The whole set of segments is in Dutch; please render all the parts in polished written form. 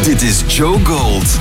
Dit is Joe Gold.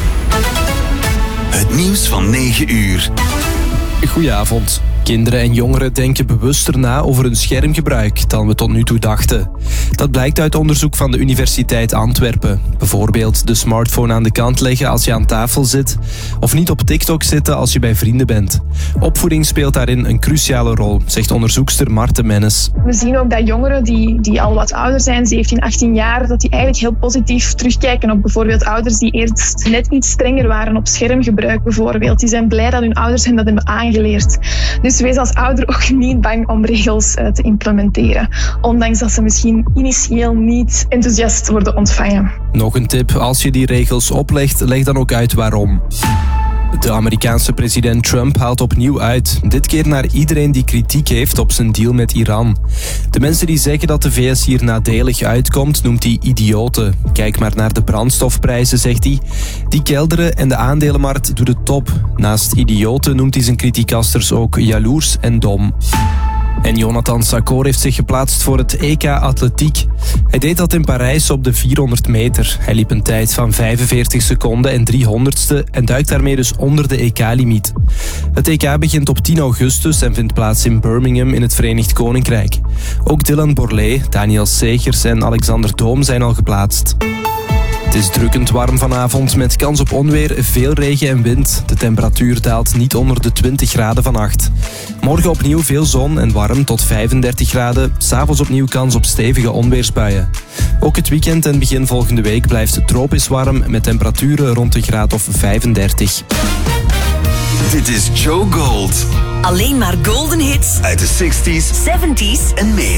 Het nieuws van 9 uur. Goedenavond. Kinderen en jongeren denken bewuster na over hun schermgebruik dan we tot nu toe dachten. Dat blijkt uit onderzoek van de Universiteit Antwerpen. Bijvoorbeeld de smartphone aan de kant leggen als je aan tafel zit of niet op TikTok zitten als je bij vrienden bent. Opvoeding speelt daarin een cruciale rol, zegt onderzoekster Marten Mennes. We zien ook dat jongeren die al wat ouder zijn, 17, 18 jaar, dat die eigenlijk heel positief terugkijken op bijvoorbeeld ouders die eerst net iets strenger waren op schermgebruik bijvoorbeeld. Die zijn blij dat hun ouders hen dat hebben aangeleerd. Dus wees als ouder ook niet bang om regels te implementeren. Ondanks dat ze misschien initieel niet enthousiast worden ontvangen. Nog een tip, als je die regels oplegt, leg dan ook uit waarom. De Amerikaanse president Trump haalt opnieuw uit. Dit keer naar iedereen die kritiek heeft op zijn deal met Iran. De mensen die zeggen dat de VS hier nadelig uitkomt, noemt hij idioten. Kijk maar naar de brandstofprijzen, zegt hij. Die kelderen en de aandelenmarkt doen het top. Naast idioten noemt hij zijn kritiekasters ook jaloers en dom. En Jonathan Sakor heeft zich geplaatst voor het EK Atletiek. Hij deed dat in Parijs op de 400 meter. Hij liep een tijd van 45 seconden en 300ste en duikt daarmee dus onder de EK-limiet. Het EK begint op 10 augustus en vindt plaats in Birmingham in het Verenigd Koninkrijk. Ook Dylan Borlée, Daniel Segers en Alexander Doom zijn al geplaatst. Het is drukkend warm vanavond met kans op onweer, veel regen en wind. De temperatuur daalt niet onder de 20 graden vannacht. Morgen opnieuw veel zon en warm tot 35 graden. 's Avonds opnieuw kans op stevige onweersbuien. Ook het weekend en begin volgende week blijft tropisch warm met temperaturen rond een graad of 35. Dit is Joe Gold. Alleen maar golden hits Uit de 60s, 70s en meer.